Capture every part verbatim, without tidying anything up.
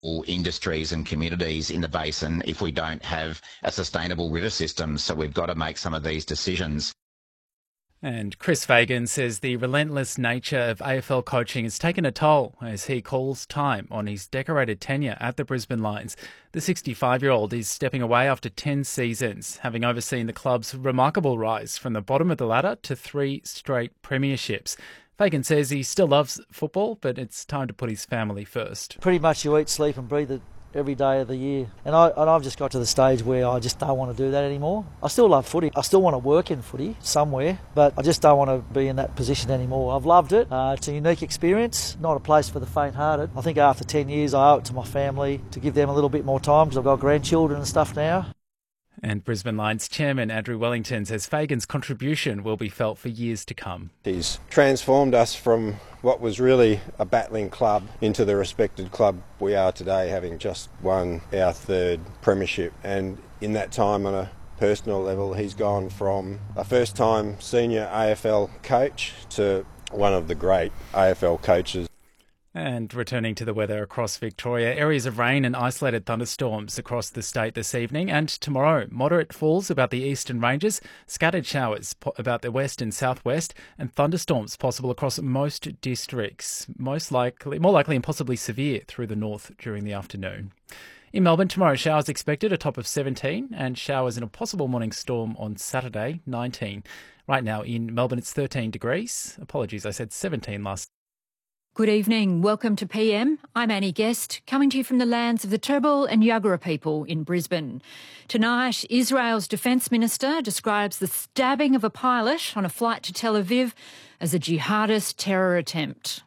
industries and communities in the basin if we don't have a sustainable river system. So we've got to make some of these decisions. And Chris Fagan says the relentless nature of A F L coaching has taken a toll as he calls time on his decorated tenure at the Brisbane Lions. The sixty-five-year-old is stepping away after ten seasons, having overseen the club's remarkable rise from the bottom of the ladder to three straight premierships. Fagan says he still loves football, but it's time to put his family first. Pretty much you eat, sleep and breathe it every day of the year. And, I, and I've just got to the stage where I just don't want to do that anymore. I still love footy. I still want to work in footy somewhere, but I just don't want to be in that position anymore. I've loved it. Uh, it's a unique experience, not a place for the faint-hearted. I think after ten years I owe it to my family to give them a little bit more time because I've got grandchildren and stuff now. And Brisbane Lions chairman Andrew Wellington says Fagan's contribution will be felt for years to come. He's transformed us from what was really a battling club into the respected club we are today, having just won our third premiership. And in that time, on a personal level, he's gone from a first-time senior A F L coach to one of the great A F L coaches. And returning to the weather across Victoria, areas of rain and isolated thunderstorms across the state this evening and tomorrow. Moderate falls about the eastern ranges, scattered showers po- about the west and southwest, and thunderstorms possible across most districts, most likely, more likely and possibly severe through the north during the afternoon. In Melbourne, tomorrow showers expected, a top of seventeen, and showers in a possible morning storm on Saturday, nineteen. Right now in Melbourne, it's thirteen degrees. Apologies, I said seventeen last. Good evening. Welcome to P M. I'm Annie Guest, coming to you from the lands of the Turrbal and Yagara people in Brisbane. Tonight, Israel's Defence Minister describes the stabbing of a pilot on a flight to Tel Aviv as a jihadist terror attempt.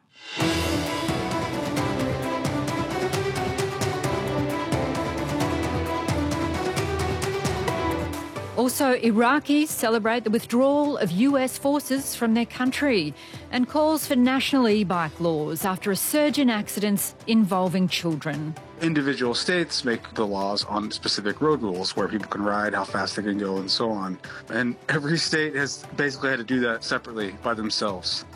Also, Iraqis celebrate the withdrawal of U S forces from their country and calls for national e-bike laws after a surge in accidents involving children. Individual states make the laws on specific road rules where people can ride, how fast they can go, and so on. And every state has basically had to do that separately by themselves.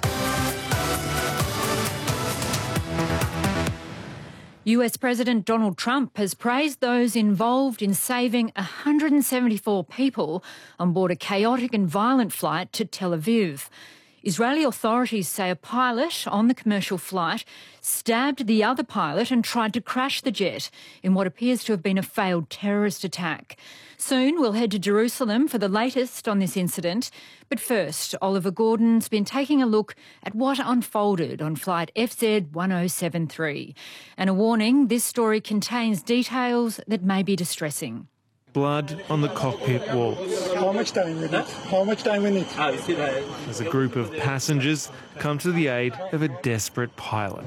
U S President Donald Trump has praised those involved in saving one hundred seventy-four people on board a chaotic and violent flight to Tel Aviv. Israeli authorities say a pilot on the commercial flight stabbed the other pilot and tried to crash the jet in what appears to have been a failed terrorist attack. Soon we'll head to Jerusalem for the latest on this incident. But first, Oliver Gordon's been taking a look at what unfolded on flight F Z one oh seven three. And a warning, this story contains details that may be distressing. Blood on the cockpit walls. How much time we need? How much time we need? As a group of passengers come to the aid of a desperate pilot.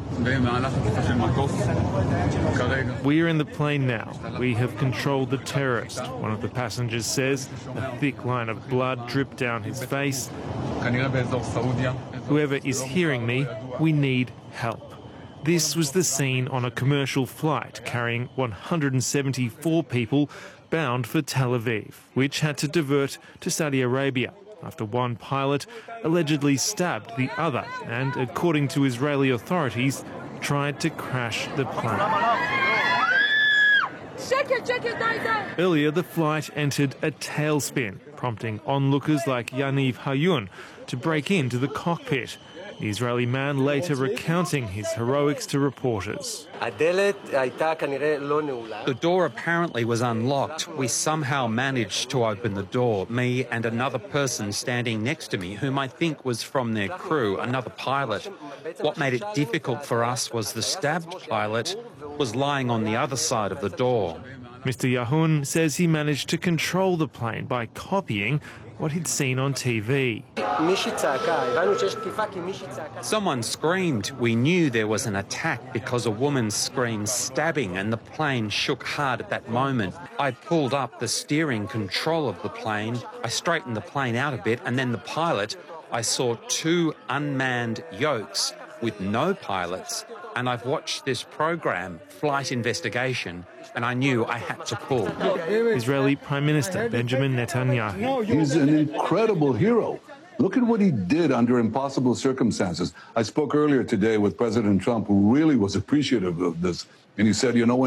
We are in the plane now. We have controlled the terrorist. One of the passengers says a thick line of blood dripped down his face. Whoever is hearing me, we need help. This was the scene on a commercial flight carrying one hundred seventy-four people bound for Tel Aviv, which had to divert to Saudi Arabia after one pilot allegedly stabbed the other and, according to Israeli authorities, tried to crash the plane. Earlier, the flight entered a tailspin, prompting onlookers like Yaniv Hayun to break into the cockpit. The Israeli man later recounting his heroics to reporters. The door apparently was unlocked. We somehow managed to open the door, me and another person standing next to me, whom I think was from their crew, another pilot. What made it difficult for us was the stabbed pilot was lying on the other side of the door. Mister Yahun says he managed to control the plane by copying what he'd seen on T V. Someone screamed. We knew there was an attack because a woman screamed stabbing and the plane shook hard at that moment. I pulled up the steering control of the plane. I straightened the plane out a bit and then the pilot, I saw two unmanned yokes with no pilots, and I've watched this program, Flight Investigation, and I knew I had to pull. Israeli Prime Minister Benjamin Netanyahu. He's an incredible hero. Look at what he did under impossible circumstances. I spoke earlier today with President Trump, who really was appreciative of this, and he said, you know,